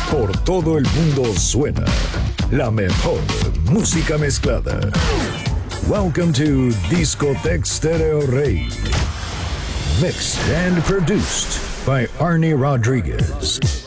Por todo el mundo suena la mejor música mezclada. Welcome to Discotech Stereo Rey. Mixed and produced by Arnie Rodriguez.